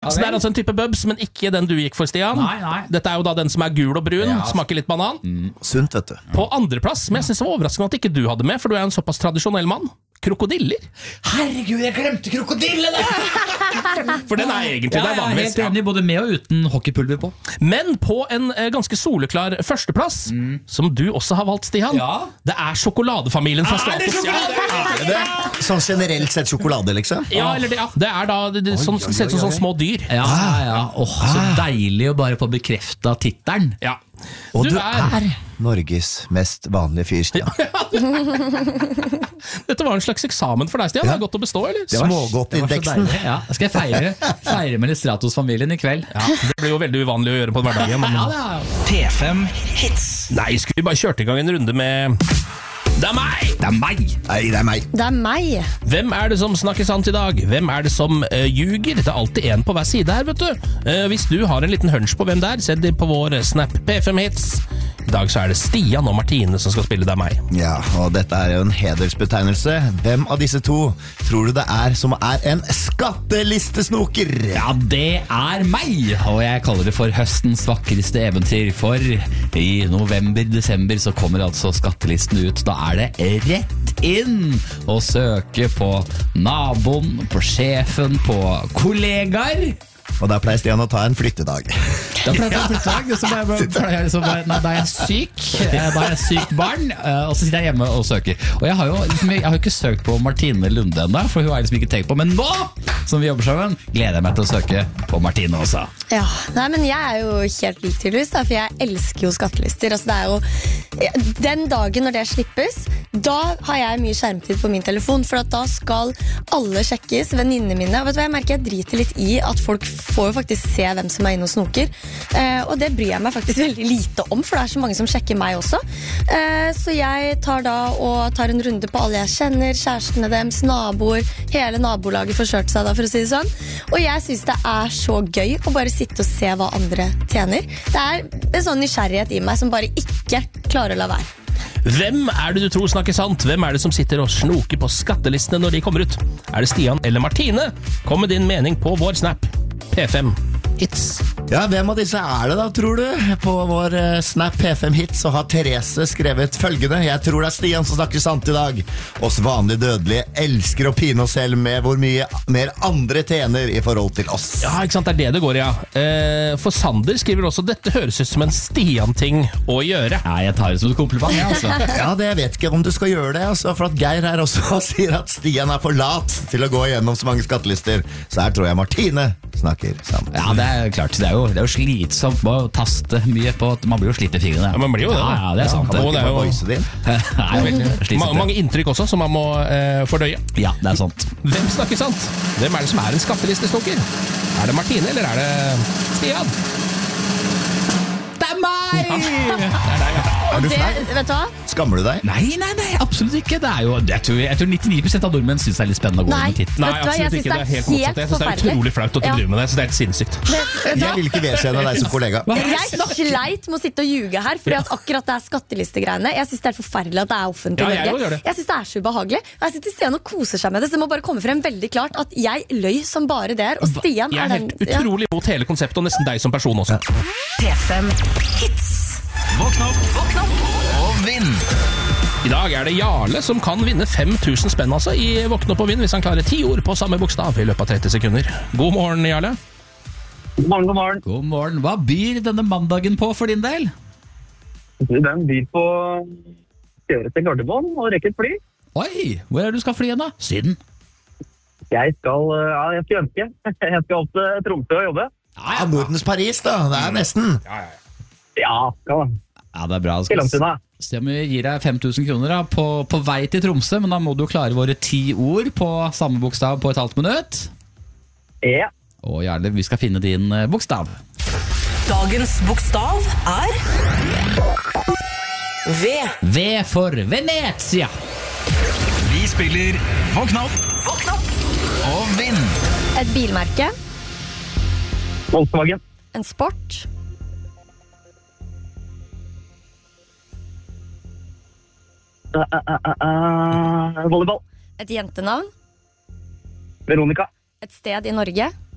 Så det altså en type bubs, men ikke den du gikk for, Stian. Nei. Dette jo da den som gul og brun, smaker litt banan. Sunt, vet du. På andreplass, men jeg synes det var overraskende at ikke du hadde med, for du en såpass tradisjonell mann. Krokodiller. Herregud, jeg glemte krokodillene! For den egentlig det jeg vanligvis. helt enig, både med og uten hockeypulver på. Men på en ganske soleklar førsteplass, som du også har valgt, Stian, det sjokoladefamilien fra Stratos. Det sånn generelt sett sjokolade, liksom? Ja, eller det da sånn, ser ut som sånne små dyr. Ja. Så deilig å bare få bekreftet tittelen. Ja. Og du er Norges mest vanlige fyr, Stian. Dette var en slags eksamen for deg, Stian. Det godt å bestå, eller? Smågodtindeksen. Ja, skal jeg feire med Stratos-familien i kveld. Ja, det blir jo veldig uvanlig å gjøre på hverdagen. Men... P5 Hits. Nei, skulle vi bare kjørt i gang en runde med... Det er meg! Nei, det er meg. Det er meg. Hvem er det som snakker sant i dag? Hvem er det som ljuger? Det er alltid en på hver side her, vet du. Hvis du har en liten hunch på hvem det er, send det på vår Snap P5 Hits. I dag så er det Stian og Martine som skal spille Det er meg. Ja, og dette er jo en hedersbetegnelse. Hvem av disse to tror du det er som er en skattelistesnoker? Ja, det er meg! Og jeg kaller det for høstens vakreste eventyr. For i november-desember så kommer altså skattelisten ut. Da er det rett inn å søke på naboen, på sjefen, på kollegaer. Og der pleier Stian å ta en flyttedag. Da pleier jeg å flyttedag, da er jeg syk. Da er jeg sykt barn, og så sitter jeg hjemme og søker. Og jeg har jo ikke søkt på Martine Lunde enda, for hun har jeg liksom ikke tenkt på. Men nå, som vi jobber sammen, gleder jeg meg til å søke på Martine også. Ja, nei, men jeg er jo helt lik tydeligvis, da, for jeg elsker jo skattelister. Altså, det er jo den dagen når det slippes, da har jeg mye skjermtid på min telefon, for at da skal alle sjekkes, venninnene mine. Og vet du hva, jeg merker jeg driter litt i at folk får jo faktisk se hvem som er inne og snoker. Og det bryr jeg meg faktisk veldig lite om, for det er så mange som sjekker meg også. Så jeg tar en runde på alle jeg kjenner, kjærestene deres, naboer, hele nabolaget forsøkte seg da, for å si det sånn. Og jeg synes det er så gøy å bare sitte og se hva andre tjener. Det er en sånn nysgjerrighet i meg som bare ikke klarer å la være. Hvem er det du tror snakker sant? Hvem er det som sitter og snoker på skattelistene når de kommer ut? Er det Stian eller Martine? Kom med din mening på vår Snap. P5 Hits. Ja, hvem av disse er det da, tror du? På vår Snap P5 Hits så har Therese skrevet følgende: Jeg tror det er Stian som snakker sant i dag. Oss vanlige dødelige elsker å pine oss selv med hvor mye mer andre tjener i forhold til oss. Ja, ikke sant, det er det går, ja. For Sander skriver også: dette høres ut som en Stian-ting å gjøre. Ja, jeg tar det som et kompliment, altså. Ja, det jeg vet ikke om du skal gjøre det, altså, for at Geir her også sier at Stian er for lat til å gå igjennom så mange skattelister. Så her tror jeg Martine snakker sant. Ja, det er klart, det er jo slitsomt å taste mye på. Man blir jo slitt i fingrene. Ja, man blir jo det. Ja, det er sant. Kan du det ikke er jo- bare voice din? Nei, veldig slitsomt. Mange inntrykk også som man må fordøye. Ja, det er sant. Hvem snakker sant? Hvem er det som er en skattelistesnoker? Er det Martine, eller er det Stian? Det er meg! Er du Det, flau? vet du hva? Skammer du deg? Nei, absolutt ikke. Det er jo, jeg tror 99% av nordmenn synes det er litt spennende å gå Nei. med titt. Nei, Vet du hva, jeg absolutt synes ikke. det er Det er helt motsatt. Jeg synes det er forferdelig. utrolig flaut at du Ja. driver med det. Så det er helt sinnssykt. Jeg vil ikke vedkjenne deg som kollega. Jeg sleit med å sitte og ljuge her, fordi at akkurat det er skattelistegreiene. Jeg synes det er helt forferdelig at det er offentlig Ja, i jeg Norge. også gjør det. Jeg synes det er så ubehagelig. Og jeg sitter Stian og koser seg med det, så det må bare komme frem veldig klart at jeg løy som bare det er, og Stian Jeg er er den... helt utrolig mot hele konseptet, og nesten deg som person også. P5 Hits. Våkn opp og vinn. I dag er det Jarle som kan vinne 5000 spenn altså, i Våkne opp og vinn hvis han klarer 10 ord på samme bokstav i løpet av 30 sekunder. God morgen, Jarle. God morgen. God morgen. Hva byr denne mandagen på for din del? Den byr på å kjøre til Gardermoen og rekke et fly. Oi, hvor er det du skal fly igjen da? Syden. Jeg skal ønske. Jeg skal opp til Tromsø og jobbe. Ja, Nordens Paris da, det er nesten. Ja, skal da. Ja, det er bra. Ikke langt unna. Se om vi gir deg 5000 kroner da, på vei til Tromsø, men da må du klare våre 10 ord på samme bokstav på et halvt minutt. Ja. Og Jarle, vi skal finne din bokstav. Dagens bokstav er V. V for Venezia. Vi spiller Våkn opp og vinn. Et bilmerke, Volkswagen. en sport, Volleyball. et jentenavn, Veronica. et sted i Norge,